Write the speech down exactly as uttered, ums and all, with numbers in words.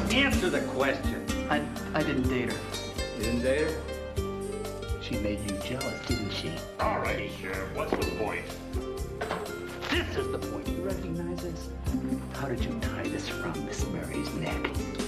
Answer the question. I, I didn't date her. You didn't date her? She made you jealous, didn't she? All right, Sheriff, what's the point?